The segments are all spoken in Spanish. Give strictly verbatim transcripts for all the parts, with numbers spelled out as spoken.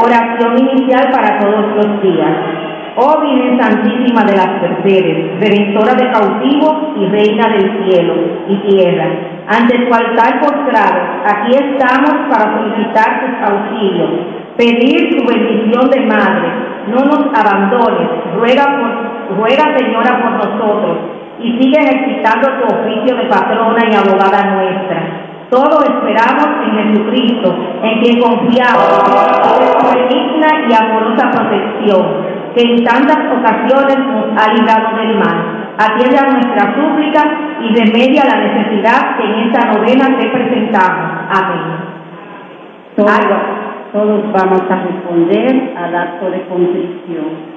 Oración inicial para todos los días. Oh Virgen Santísima de las Mercedes, Redentora de cautivos y Reina del cielo y tierra, ante tu altar postrado, aquí estamos para solicitar tus auxilios, pedir tu bendición de Madre, no nos abandones, ruega, por, ruega Señora por nosotros, y sigue ejercitando tu oficio de patrona y abogada nuestra. Todo esperamos en Jesucristo, en quien confiamos, por su benigna y amorosa protección, que en tantas ocasiones nos ha librado del mal. Atiende a nuestra súplica y remedia la necesidad que en esta novena te presentamos. Amén. Todos, todos vamos a responder al acto de contrición.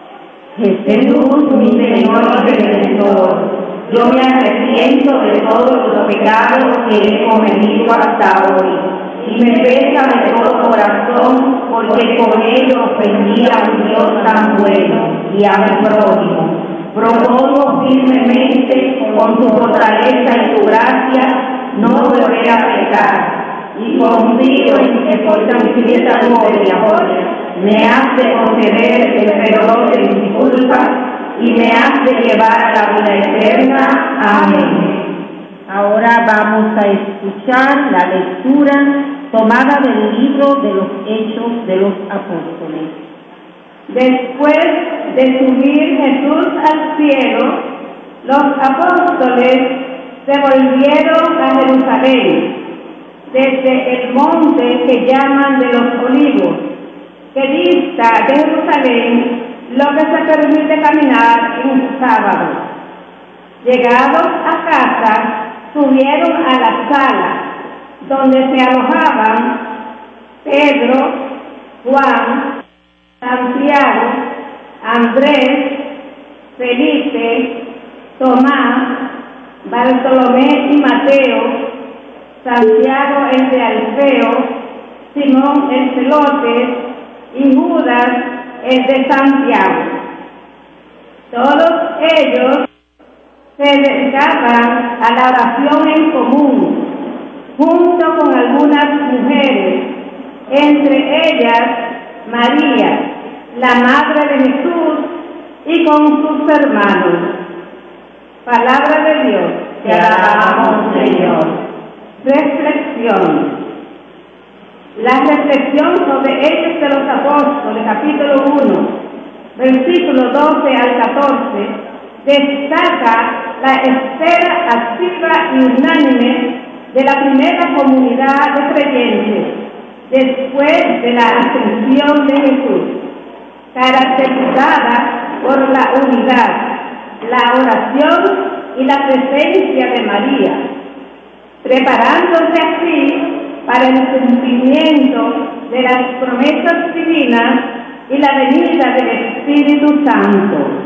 Jesús, mi Señor y Redentor, yo me arrepiento de todos los pecados que he cometido hasta hoy, y me pesa de todo corazón, porque con ello ofendí a un Dios tan bueno y a mi prójimo. Propongo firmemente, con tu fortaleza y tu gracia, no volver a pecar, y confío en que por tan infinita misericordia me has de conceder el perdón de mis culpas y me has de llevar a la vida eterna. Amén. Ahora vamos a escuchar la lectura tomada del libro de los Hechos de los Apóstoles. Después de subir Jesús al cielo, los apóstoles se volvieron a Jerusalén, desde el monte que llaman de los Olivos, que dista de Jerusalén lo que se permite caminar en un sábado. Llegados a casa, subieron a la sala donde se alojaban Pedro, Juan, Santiago, Andrés, Felipe, Tomás, Bartolomé y Mateo, Santiago el de Alfeo, Simón el celote y Judas el de Santiago. Todos ellos se dedicaban a la oración en común, junto con algunas mujeres, entre ellas María, la madre de Jesús, y con sus hermanos. Palabra de Dios. Te alabamos, Señor. Reflexión. La reflexión sobre Hechos de los Apóstoles, capítulo uno, versículos doce al catorce, destaca la espera activa y unánime de la primera comunidad de creyentes después de la ascensión de Jesús, caracterizada por la unidad, la oración y la presencia de María, preparándose así para el cumplimiento de las promesas divinas y la venida del Espíritu Santo.